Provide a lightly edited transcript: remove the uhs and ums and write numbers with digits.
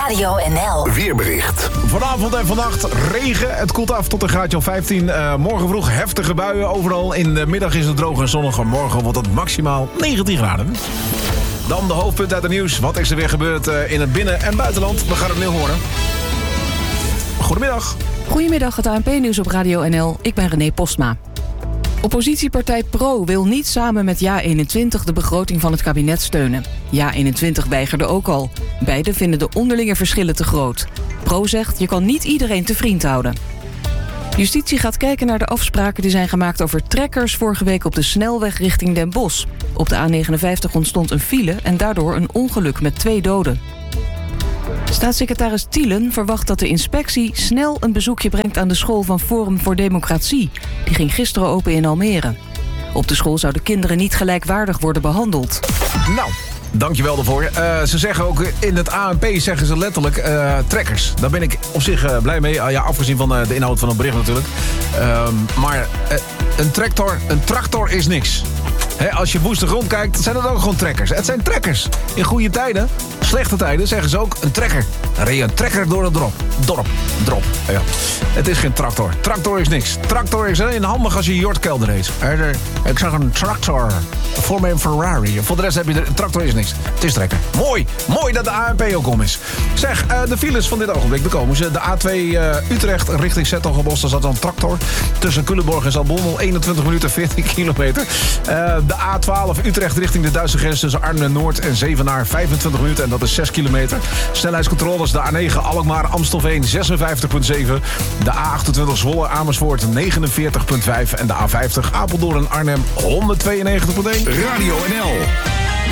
Radio NL. Weerbericht. Vanavond en vannacht regen. Het koelt af tot een graadje of 15. Morgen vroeg heftige buien overal. In de middag is het droog en zonnig. Morgen wordt het maximaal 19 graden. Dan de hoofdpunt uit het nieuws. Wat is er weer gebeurd in het binnen- en buitenland? We gaan het nu horen. Goedemiddag. Goedemiddag, het ANP-nieuws op Radio NL. Ik ben René Postma. Oppositiepartij PRO wil niet samen met JA21 de begroting van het kabinet steunen. JA21 weigerde ook al. Beiden vinden de onderlinge verschillen te groot. PRO zegt, je kan niet iedereen te vriend houden. Justitie gaat kijken naar de afspraken die zijn gemaakt over trekkers vorige week op de snelweg richting Den Bosch. Op de A59 ontstond een file en daardoor een ongeluk met 2 doden. Staatssecretaris Thielen verwacht dat de inspectie snel een bezoekje brengt aan de school van Forum voor Democratie. Die ging gisteren open in Almere. Op de school zouden kinderen niet gelijkwaardig worden behandeld. Nou, dankjewel daarvoor. Ze zeggen ook in het ANP zeggen ze letterlijk trekkers. Daar ben ik op zich blij mee. Ja, afgezien van de inhoud van het bericht natuurlijk. Maar een tractor is niks. Als je woeste grond kijkt, zijn dat ook gewoon trekkers. Het zijn trekkers. In goede tijden, slechte tijden, zeggen ze ook een trekker. Dan reed je een trekker door het drop. Ja. Het is geen tractor. Tractor is niks. Tractor is alleen handig als je Jortkelder heet. Ik zag een tractor voor mijn Ferrari. Voor de rest heb je een tractor is niks. Het is trekker. Mooi dat de ANP ook om is. Zeg, de files van dit ogenblik, daar komen ze. De A2 Utrecht richting Zettelgebos, daar zat een tractor. Tussen Culemborg en Zaltbommel, 21 minuten, 14 kilometer. De A12 Utrecht richting de Duitse grens tussen Arnhem-Noord en Zevenaar, 25 minuten en dat is 6 kilometer. Snelheidscontroles, de A9 Alkmaar Amstelveen 56,7. De A28 Zwolle Amersfoort 49,5. En de A50 Apeldoorn Arnhem 192,1. Radio NL.